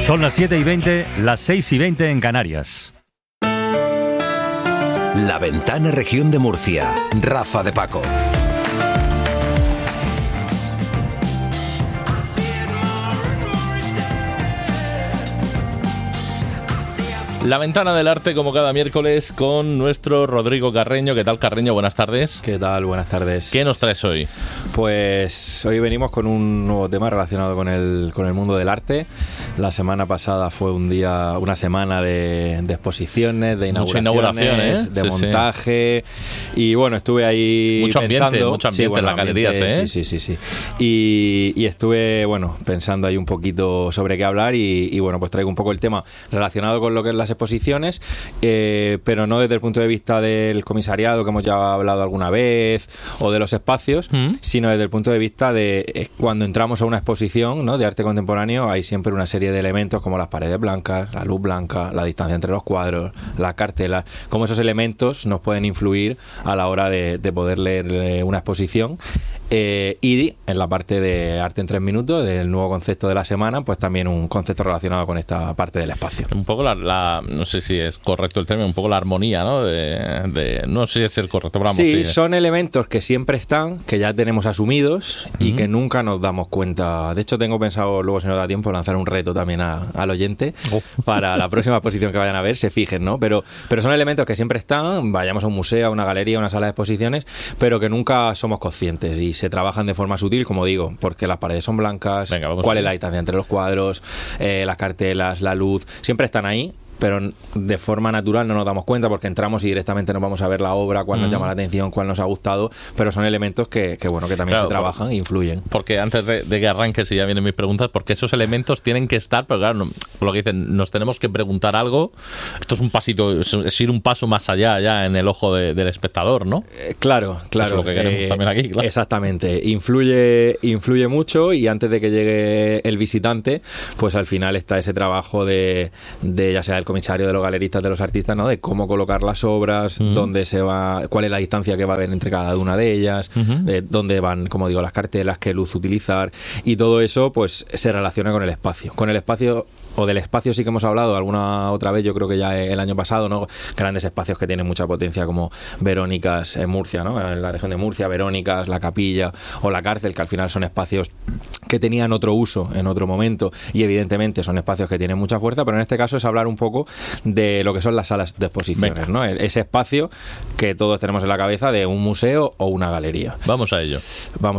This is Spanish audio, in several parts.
Son las 7:20, las 6:20 en Canarias. La Ventana Región de Murcia. Rafa de Paco. La Ventana del Arte, como cada miércoles, con nuestro Rodrigo Carreño. ¿Qué tal, Carreño? Buenas tardes. ¿Qué tal? Buenas tardes. ¿Qué nos traes hoy? Pues hoy venimos con un nuevo tema relacionado con el mundo del arte. La semana pasada fue una semana de exposiciones, de inauguraciones, de montaje. Sí. Y bueno, estuve ahí mucho pensando... Mucho ambiente en las galerías, ¿eh? Sí. Y estuve, pensando ahí un poquito sobre qué hablar y bueno, pues traigo un poco el tema relacionado con lo que es las exposiciones, pero no desde el punto de vista del comisariado, que hemos ya hablado alguna vez, o de los espacios, sino desde el punto de vista de cuando entramos a una exposición, ¿no?, de arte contemporáneo. Hay siempre una serie de elementos como las paredes blancas, la luz blanca, la distancia entre los cuadros, las cartelas, cómo esos elementos nos pueden influir a la hora de poder leer una exposición. Y en la parte de arte en 3 minutos, del nuevo concepto de la semana, pues también un concepto relacionado con esta parte del espacio. Un poco no sé si es correcto el término, un poco la armonía, ¿no? No sé si es el correcto, pero vamos. Sí, son elementos que siempre están, que ya tenemos asumidos y que nunca nos damos cuenta. De hecho, tengo pensado, luego si nos da tiempo, lanzar un reto también al oyente para la próxima exposición que vayan a ver, se fijen, ¿no? Pero son elementos que siempre están, vayamos a un museo, a una galería, a una sala de exposiciones, pero que nunca somos conscientes y se trabajan de forma sutil, como digo, porque las paredes son blancas, cuál es la distancia entre los cuadros, las cartelas, la luz, siempre están ahí, pero de forma natural no nos damos cuenta porque entramos y directamente nos vamos a ver la obra, cuál nos llama la atención, cuál nos ha gustado, pero son elementos que también se trabajan e influyen. Porque antes de que arranques, y ya vienen mis preguntas, porque esos elementos tienen que estar, pero claro, por lo que dicen, nos tenemos que preguntar algo. Esto es un pasito, es ir un paso más allá ya en el ojo del espectador, ¿no? Claro. Eso es lo que queremos también aquí, claro. Exactamente. Influye mucho, y antes de que llegue el visitante, pues al final está ese trabajo de ya sea el comisario, de los galeristas, de los artistas, ¿no?, de cómo colocar las obras, dónde se va, cuál es la distancia que va a haber entre cada una de ellas, de dónde van, como digo, las cartelas, qué luz utilizar, y todo eso pues se relaciona con el espacio. Con el espacio, o del espacio sí que hemos hablado alguna otra vez, yo creo que ya el año pasado, ¿no? Grandes espacios que tienen mucha potencia, como Verónicas en Murcia, ¿no?, en la región de Murcia, Verónicas, la Capilla o la Cárcel, que al final son espacios que tenían otro uso en otro momento y evidentemente son espacios que tienen mucha fuerza, pero en este caso es hablar un poco de lo que son las salas de exposiciones, ¿no? Ese espacio que todos tenemos en la cabeza de un museo o una galería. Vamos a ello.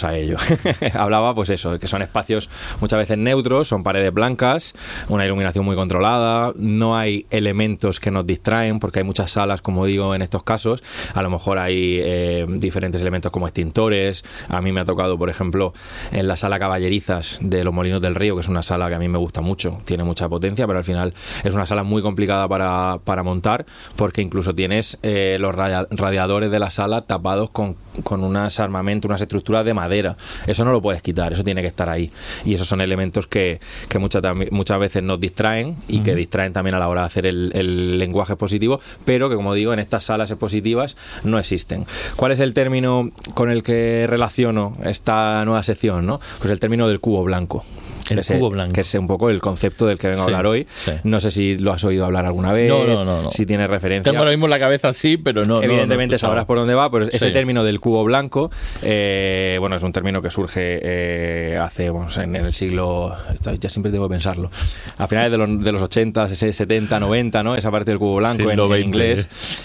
Hablaba, pues eso, que son espacios muchas veces neutros, son paredes blancas, una iluminación muy controlada, no hay elementos que nos distraen, porque hay muchas salas, como digo, en estos casos, a lo mejor hay diferentes elementos como extintores. A mí me ha tocado, por ejemplo, en la sala Caballerizas de los Molinos del Río, que es una sala que a mí me gusta mucho, tiene mucha potencia, pero al final es una sala muy complicada para montar, porque incluso tienes los radiadores de la sala tapados con unas armamentos, unas estructuras de madera. Eso no lo puedes quitar, eso tiene que estar ahí, y esos son elementos que muchas veces nos distraen y que distraen también a la hora de hacer el lenguaje expositivo, pero que, como digo, en estas salas expositivas no existen. ¿Cuál es el término con el que relaciono esta nueva sección, ¿no? Pues el término del cubo blanco. Cubo blanco. Que es un poco el concepto del que vengo a hablar hoy. Sí. No sé si lo has oído hablar alguna vez. No. Si tienes referencia. Tengo lo mismo en la cabeza, sí, pero no. Evidentemente sabrás por dónde va, pero ese término del cubo blanco, es un término que surge hace, en el siglo, ya siempre tengo que pensarlo, a finales de los 80, 70, 90, ¿no? Esa parte del cubo blanco en inglés.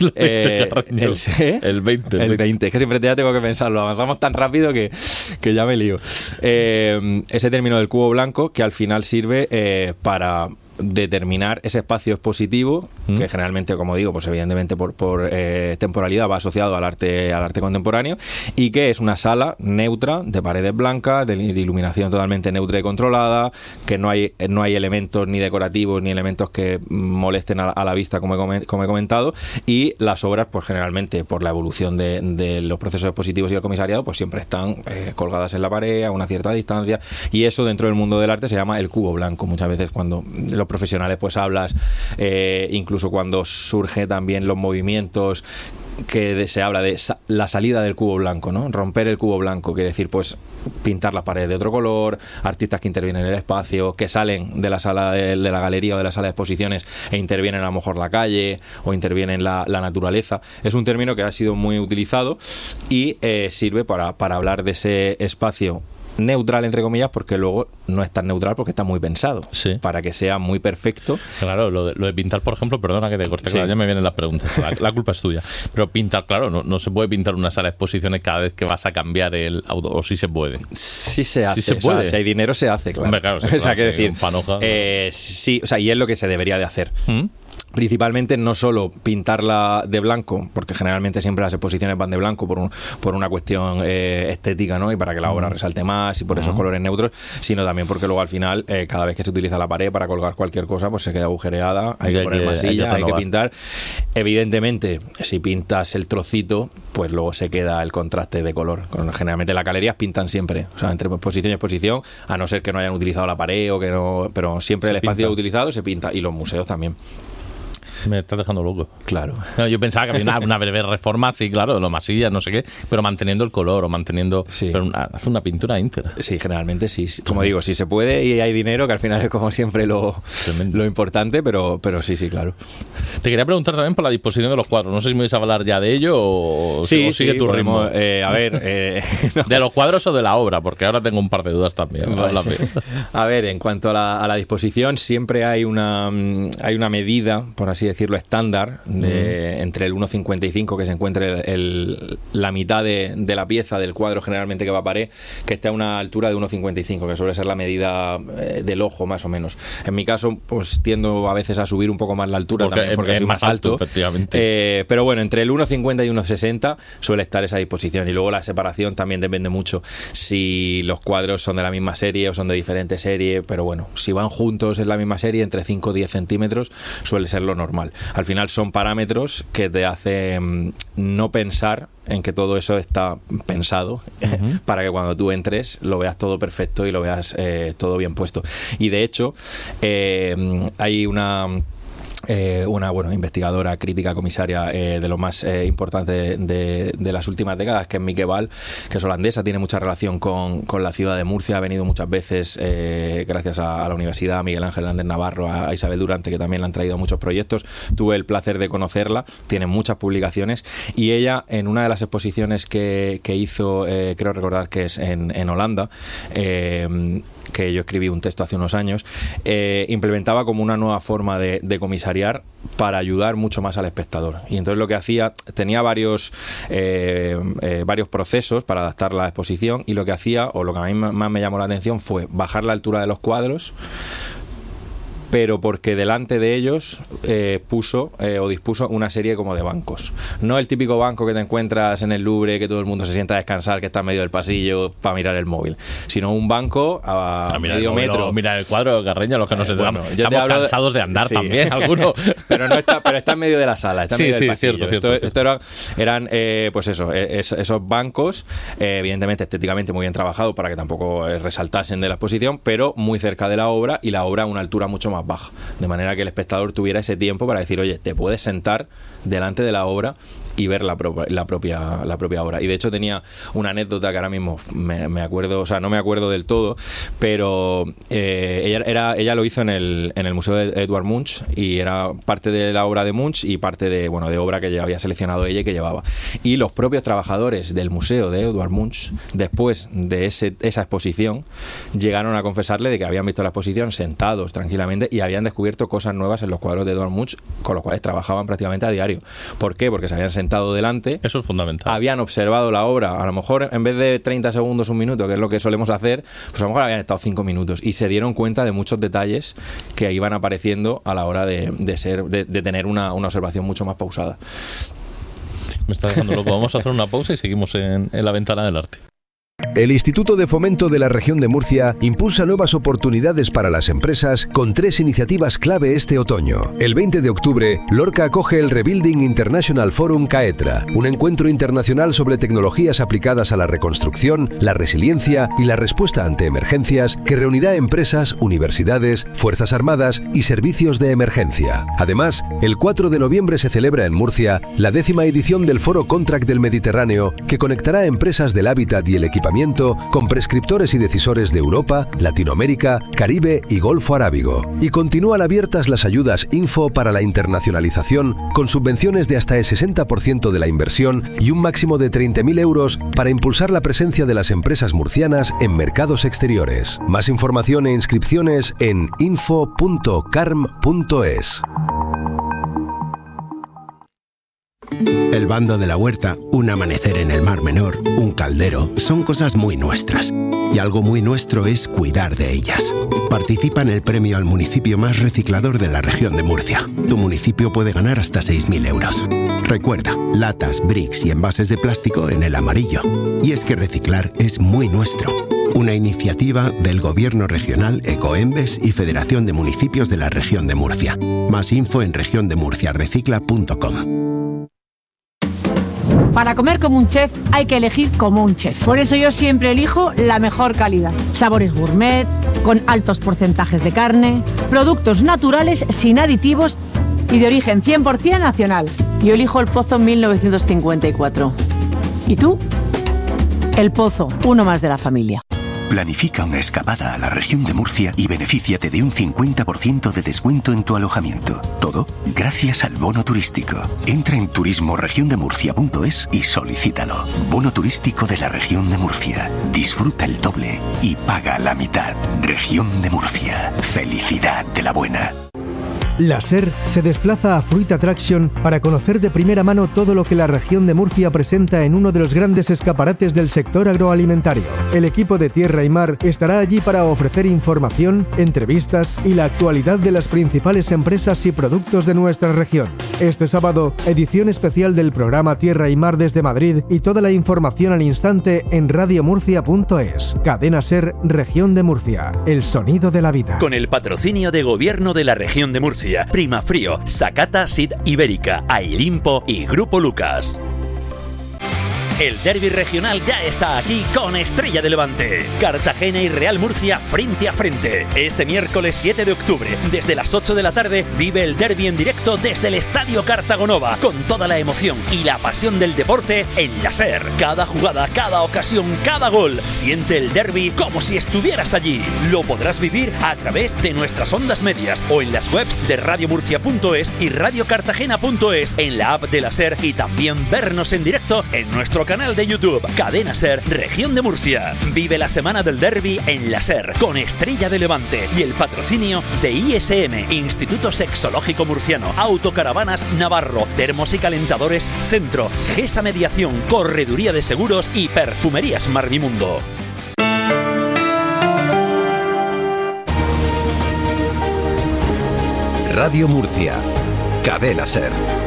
El 20. Es que siempre ya tengo que pensarlo. Avanzamos tan rápido que ya me lío. Ese término del cubo blanco, que al final sirve para determinar ese espacio expositivo que generalmente, como digo, pues evidentemente por temporalidad va asociado al arte contemporáneo, y que es una sala neutra, de paredes blancas, de iluminación totalmente neutra y controlada, que no hay elementos ni decorativos ni elementos que molesten a la vista, como he comentado, y las obras, pues generalmente por la evolución de los procesos expositivos y el comisariado, pues siempre están colgadas en la pared a una cierta distancia, y eso dentro del mundo del arte se llama el cubo blanco. Muchas veces cuando los profesionales pues hablas, incluso cuando surge también los movimientos que se habla de la salida del cubo blanco, ¿no? Romper el cubo blanco, quiere decir, pues pintar las paredes de otro color, artistas que intervienen en el espacio, que salen de la sala de la galería o de la sala de exposiciones e intervienen a lo mejor la calle o intervienen la naturaleza. Es un término que ha sido muy utilizado y sirve para hablar de ese espacio neutral, entre comillas, porque luego no es tan neutral porque está muy pensado, sí, para que sea muy perfecto. Claro, lo de pintar, por ejemplo, perdona que te corte, Sí. claro, ya me vienen las preguntas, la culpa es tuya, pero pintar, claro, no se puede pintar una sala de exposiciones cada vez que vas a cambiar el auto, o sí se puede. Sí se hace, se puede. O sea, si hay dinero se hace, claro. Hombre, claro, sí, o sea, claro, quiero sí, decir, un panoja, sí, o sea, y es lo que se debería de hacer. ¿Mm? Principalmente no solo pintarla de blanco, porque generalmente siempre las exposiciones van de blanco por una cuestión estética, ¿no? Y para que la obra resalte más y por esos colores neutros, sino también porque luego al final, cada vez que se utiliza la pared para colgar cualquier cosa, pues se queda agujereada, hay que poner masilla, hay que pintar. Evidentemente, si pintas el trocito, pues luego se queda el contraste de color. Generalmente las galerías pintan siempre, o sea, entre exposición y exposición, a no ser que no hayan utilizado la pared o que no, pero siempre el espacio utilizado se pinta, y los museos también. Me estás dejando loco. Claro. No, yo pensaba que había una breve reforma, sí, claro, lo masillas, no sé qué, pero manteniendo el color o manteniendo... Sí. Pero hace una pintura íntegra. Sí, generalmente sí. Como digo, si se puede y hay dinero, que al final es como siempre lo importante, pero sí, claro. Te quería preguntar también por la disposición de los cuadros. No sé si me vais a hablar ya de ello o sigue tu podemos, ritmo. a ver... no. ¿De los cuadros o de la obra? Porque ahora tengo un par de dudas también. Vale, Háblame. sí. A ver, en cuanto a la disposición, siempre hay una medida, por así decirlo, estándar, entre el 1,55, que se encuentre la mitad de la pieza del cuadro generalmente que va a pared, que esté a una altura de 1,55, que suele ser la medida del ojo más o menos. En mi caso, pues tiendo a veces a subir un poco más la altura porque soy más alto. Efectivamente. Pero bueno, entre el 1,50 y 1,60 suele estar esa disposición, y luego la separación también depende mucho si los cuadros son de la misma serie o son de diferente serie, pero bueno, si van juntos en la misma serie, entre 5 o 10 centímetros suele ser lo normal. Al final son parámetros que te hacen no pensar en que todo eso está pensado para que cuando tú entres lo veas todo perfecto y lo veas todo bien puesto. Y de hecho hay una investigadora, crítica, comisaria de lo más importante de las últimas décadas, que es Mieke Val, que es holandesa, tiene mucha relación con la ciudad de Murcia, ha venido muchas veces gracias a la universidad, a Miguel Ángel Hernández Navarro, a Isabel Durante, que también le han traído muchos proyectos. Tuve el placer de conocerla, tiene muchas publicaciones, y ella, en una de las exposiciones que hizo, creo recordar que es en Holanda, que yo escribí un texto hace unos años, implementaba como una nueva forma de comisariar para ayudar mucho más al espectador. Y entonces lo que hacía, tenía varios procesos para adaptar la exposición, y lo que hacía, o lo que a mí más me llamó la atención, fue bajar la altura de los cuadros, pero porque delante de ellos dispuso una serie como de bancos. No el típico banco que te encuentras en el Louvre, que todo el mundo se sienta a descansar, que está en medio del pasillo para mirar el móvil, sino un banco a medio metro. Mira el cuadro de Carreña, los que no se bueno, yo estamos cansados de andar también, algunos. pero está en medio de la sala, está en medio del pasillo. Cierto. Esto eran pues eso, esos bancos, evidentemente estéticamente muy bien trabajados para que tampoco resaltasen de la exposición, pero muy cerca de la obra, y la obra a una altura mucho más baja, de manera que el espectador tuviera ese tiempo para decir, oye, te puedes sentar delante de la obra y ver la propia obra. Y de hecho tenía una anécdota que ahora mismo me acuerdo, o sea, no me acuerdo del todo, pero ella lo hizo en el Museo de Edvard Munch, y era parte de la obra de Munch y parte de obra que había seleccionado ella y que llevaba. Y los propios trabajadores del Museo de Edvard Munch, después de esa exposición, llegaron a confesarle de que habían visto la exposición sentados tranquilamente y habían descubierto cosas nuevas en los cuadros de Edvard Munch, con los cuales trabajaban prácticamente a diario. ¿Por qué? Porque se habían sentado delante. Eso es fundamental. Habían observado la obra, a lo mejor en vez de 30 segundos, un minuto, que es lo que solemos hacer, pues a lo mejor habían estado 5 minutos, y se dieron cuenta de muchos detalles que iban apareciendo a la hora de tener una observación mucho más pausada. Me está dejando loco. Vamos a hacer una pausa y seguimos en la ventana del arte. El Instituto de Fomento de la Región de Murcia impulsa nuevas oportunidades para las empresas con 3 iniciativas clave este otoño. El 20 de octubre, Lorca acoge el Rebuilding International Forum CAETRA, un encuentro internacional sobre tecnologías aplicadas a la reconstrucción, la resiliencia y la respuesta ante emergencias, que reunirá empresas, universidades, Fuerzas Armadas y servicios de emergencia. Además, el 4 de noviembre se celebra en Murcia la 10ª edición del Foro Contract del Mediterráneo, que conectará a empresas del hábitat y el equipamiento con prescriptores y decisores de Europa, Latinoamérica, Caribe y Golfo Arábigo. Y continúan abiertas las ayudas Info para la internacionalización, con subvenciones de hasta el 60% de la inversión y un máximo de 30.000 euros para impulsar la presencia de las empresas murcianas en mercados exteriores. Más información e inscripciones en info.carm.es. El bando de la huerta, un amanecer en el Mar Menor, un caldero, son cosas muy nuestras. Y algo muy nuestro es cuidar de ellas. Participa en el premio al municipio más reciclador de la región de Murcia. Tu municipio puede ganar hasta 6.000 euros. Recuerda, latas, bricks y envases de plástico en el amarillo. Y es que reciclar es muy nuestro. Una iniciativa del Gobierno Regional, Ecoembes y Federación de Municipios de la Región de Murcia. Más info en regiondemurciarecicla.com. Para comer como un chef hay que elegir como un chef. Por eso yo siempre elijo la mejor calidad. Sabores gourmet, con altos porcentajes de carne, productos naturales sin aditivos y de origen 100% nacional. Yo elijo El Pozo 1954. ¿Y tú? El Pozo, uno más de la familia. Planifica una escapada a la región de Murcia y benefíciate de un 50% de descuento en tu alojamiento. Todo gracias al bono turístico. Entra en turismoregiondemurcia.es y solicítalo. Bono turístico de la región de Murcia. Disfruta el doble y paga la mitad. Región de Murcia. Felicidad de la buena. La SER se desplaza a Fruit Attraction para conocer de primera mano todo lo que la región de Murcia presenta en uno de los grandes escaparates del sector agroalimentario. El equipo de Tierra y Mar estará allí para ofrecer información, entrevistas y la actualidad de las principales empresas y productos de nuestra región. Este sábado, edición especial del programa Tierra y Mar desde Madrid y toda la información al instante en radiomurcia.es. Cadena SER, Región de Murcia. El sonido de la vida. Con el patrocinio de Gobierno de la Región de Murcia, Primafrío, Sakata Sid Ibérica, Ailimpo y Grupo Lucas. El derbi regional ya está aquí con Estrella de Levante. Cartagena y Real Murcia frente a frente. Este miércoles 7 de octubre, desde las 8 de la tarde, vive el derbi en directo desde el Estadio Cartagonova, con toda la emoción y la pasión del deporte en la SER. Cada jugada, cada ocasión, cada gol. Siente el derbi como si estuvieras allí. Lo podrás vivir a través de nuestras ondas medias o en las webs de radiomurcia.es y radiocartagena.es, en la app de la SER, y también vernos en directo en nuestro canal de YouTube, Cadena SER, Región de Murcia. Vive la semana del derbi en la SER, con Estrella de Levante y el patrocinio de ISM, Instituto Sexológico Murciano, Autocaravanas Navarro, Termos y Calentadores Centro, GESA Mediación, Correduría de Seguros y Perfumerías Marmimundo. Radio Murcia, Cadena SER.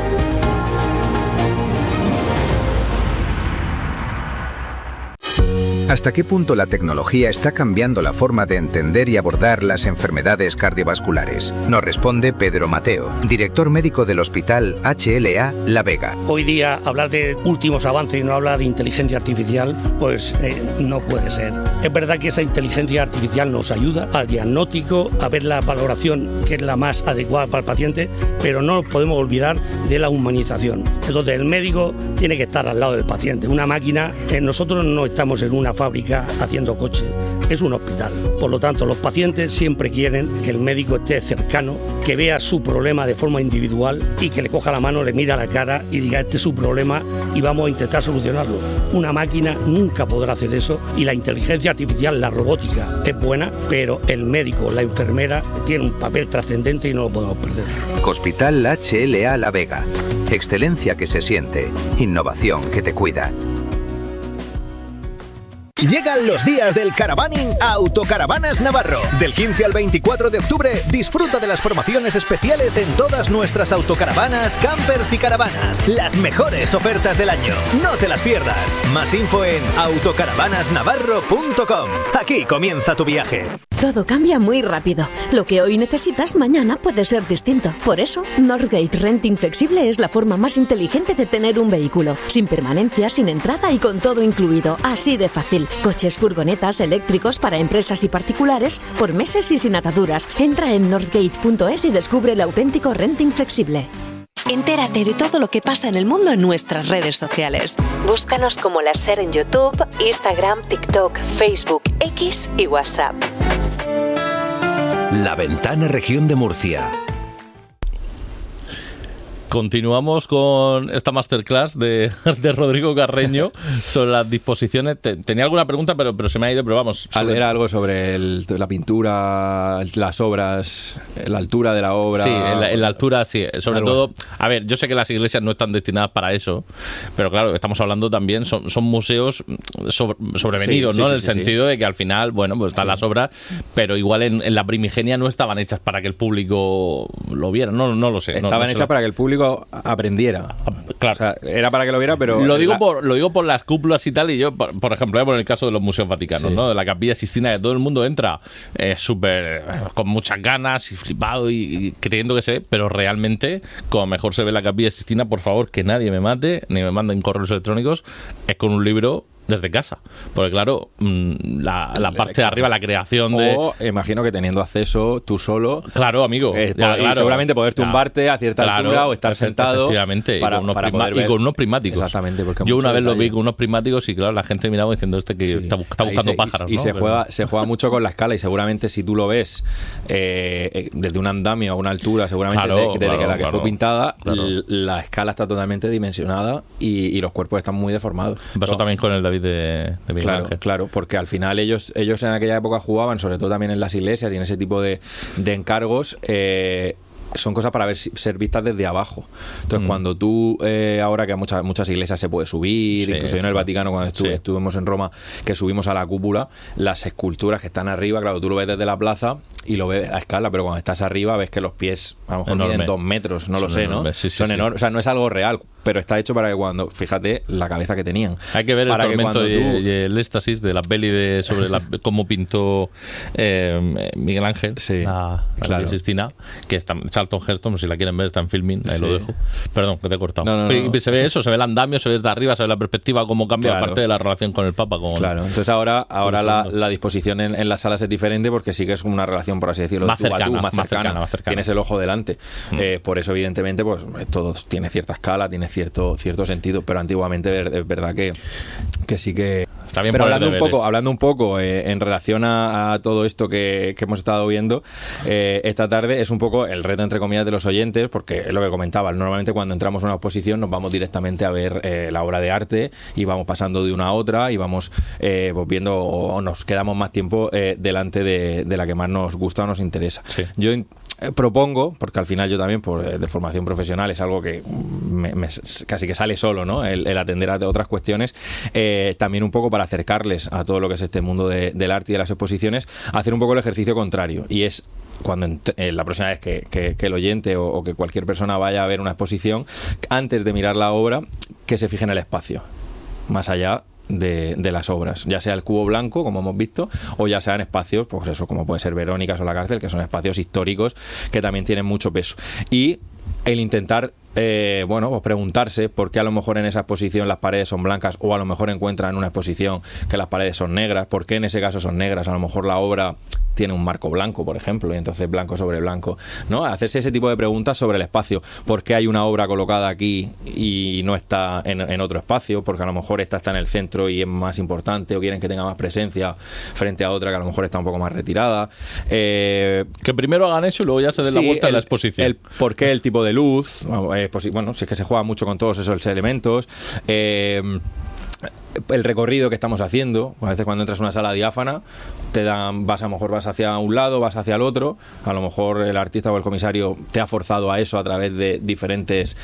¿Hasta qué punto la tecnología está cambiando la forma de entender y abordar las enfermedades cardiovasculares? Nos responde Pedro Mateo, director médico del Hospital HLA La Vega. Hoy día hablar de últimos avances y no hablar de inteligencia artificial, pues no puede ser. Es verdad que esa inteligencia artificial nos ayuda al diagnóstico, a ver la valoración que es la más adecuada para el paciente, pero no nos podemos olvidar de la humanización. Entonces el médico tiene que estar al lado del paciente. Una máquina, nosotros no estamos en una fábrica haciendo coche, es un hospital. Por lo tanto, los pacientes siempre quieren que el médico esté cercano, que vea su problema de forma individual y que le coja la mano, le mira a la cara y diga: este es su problema y vamos a intentar solucionarlo. Una máquina nunca podrá hacer eso, y la inteligencia artificial, la robótica, es buena, pero el médico, la enfermera, tiene un papel trascendente y no lo podemos perder. Hospital HLA La Vega. Excelencia que se siente, innovación que te cuida. Llegan los días del caravaning a Autocaravanas Navarro. Del 15 al 24 de octubre, disfruta de las promociones especiales en todas nuestras autocaravanas, campers y caravanas. Las mejores ofertas del año. No te las pierdas. Más info en autocaravanasnavarro.com. Aquí comienza tu viaje. Todo cambia muy rápido. Lo que hoy necesitas, mañana puede ser distinto. Por eso, Northgate Renting Flexible es la forma más inteligente de tener un vehículo. Sin permanencia, sin entrada y con todo incluido. Así de fácil. Coches, furgonetas, eléctricos para empresas y particulares, por meses y sin ataduras. Entra en northgate.es y descubre el auténtico renting flexible. Entérate de todo lo que pasa en el mundo en nuestras redes sociales. Búscanos como La SER en YouTube, Instagram, TikTok, Facebook, X y WhatsApp. La Ventana Región de Murcia. Continuamos con esta masterclass de Rodrigo Carreño sobre las disposiciones. Tenía alguna pregunta, pero se me ha ido, pero vamos. Era algo sobre la pintura, las obras, la altura de la obra. Sí, en la altura, sí. Sobre Algo todo, a ver, yo sé que las iglesias no están destinadas para eso, pero claro, estamos hablando también, son museos sobrevenidos, Sí, ¿no? sí, en el sí, sentido de que al final, bueno, pues están las obras, pero igual en la primigenia no estaban hechas para que el público lo viera, no lo sé. Estaban hechas para que el público aprendiera. Claro. O sea, era para que lo viera, pero... Lo digo por las cúpulas y tal, y yo, por ejemplo, por el caso de los museos vaticanos, Sí. ¿no? De la Capilla Sixtina, que todo el mundo entra súper con muchas ganas y flipado y creyendo que se ve, pero realmente, como mejor se ve la Capilla Sixtina, por favor, que nadie me mate, ni me manden correos electrónicos, es con un libro desde casa, porque claro, la parte de arriba, la creación de... O imagino que teniendo acceso tú solo... Claro, amigo. Seguramente poder tumbarte a cierta altura o estar sentado... Efectivamente, para poder ver. y con unos prismáticos. Exactamente. Porque yo una vez lo vi detalle. con unos prismáticos y claro, la gente miraba diciendo que está buscando pájaros. Y ¿no? se juega mucho con la escala, y seguramente si tú lo ves desde un andamio a una altura, seguramente desde que la que fue pintada, la escala está totalmente dimensionada y los cuerpos están muy deformados. Pasó también con el David de Miguel Ángel. Claro, porque al final ellos en aquella época jugaban, sobre todo también en las iglesias y en ese tipo de encargos, son cosas para ser vistas desde abajo. Entonces, cuando tú, ahora que a muchas iglesias se puede subir, incluso yo en el Vaticano, cuando estuvimos en Roma, que subimos a la cúpula, las esculturas que están arriba, claro, tú lo ves desde la plaza y lo ves a escala, pero cuando estás arriba ves que los pies a lo mejor miden 2 metros, no lo sé, ¿no? Son enormes, o sea, no es algo real, pero está hecho para que cuando, fíjate la cabeza que tenían. Hay que ver para el tormento y el éxtasis de la peli sobre cómo pintó Miguel Ángel, la Capilla Sixtina, que está Charlton Heston, si la quieren ver, está en Filming, ahí lo dejo. Perdón, que te he cortado. No. Se ve eso, se ve el andamio, se ve desde arriba, se ve la perspectiva, cómo cambia aparte de la relación con el Papa. Entonces ahora la disposición en las salas es diferente, porque sí que es una relación, por así decirlo, más cercana. Tienes el ojo delante. Por eso, evidentemente, pues todo tiene cierta escala, tiene cierto sentido, pero antiguamente es verdad que sí que... Está bien. Pero hablando un poco en relación a todo esto que hemos estado viendo esta tarde, es un poco el reto, entre comillas, de los oyentes, porque es lo que comentaba, normalmente cuando entramos a una exposición nos vamos directamente a ver la obra de arte y vamos pasando de una a otra y vamos pues viendo, o nos quedamos más tiempo delante de la que más nos gusta o nos interesa. Yo propongo, porque al final yo también de formación profesional es algo que casi que sale solo, ¿no? El atender a otras cuestiones, también un poco para acercarles a todo lo que es este mundo del arte y de las exposiciones, hacer un poco el ejercicio contrario, y es cuando la próxima vez que el oyente o que cualquier persona vaya a ver una exposición, antes de mirar la obra, que se fije en el espacio, más allá de las obras, ya sea el cubo blanco, como hemos visto, o ya sean espacios, pues eso, como puede ser Verónicas o la cárcel, que son espacios históricos que también tienen mucho peso. Y el intentar pues preguntarse por qué a lo mejor en esa exposición las paredes son blancas, o a lo mejor encuentran en una exposición que las paredes son negras, por qué en ese caso son negras, a lo mejor la obra tiene un marco blanco, por ejemplo, y entonces blanco sobre blanco, ¿no? Hacerse ese tipo de preguntas sobre el espacio. ¿Por qué hay una obra colocada aquí y no está en otro espacio? Porque a lo mejor esta está en el centro y es más importante, o quieren que tenga más presencia frente a otra que a lo mejor está un poco más retirada. Que primero hagan eso y luego ya se den la vuelta en la exposición. ¿Por qué el tipo de luz? Bueno, si es que se juega mucho con todos esos elementos. El recorrido que estamos haciendo, a veces cuando entras a una sala diáfana vas hacia un lado, vas hacia el otro, a lo mejor el artista o el comisario te ha forzado a eso a través de diferentes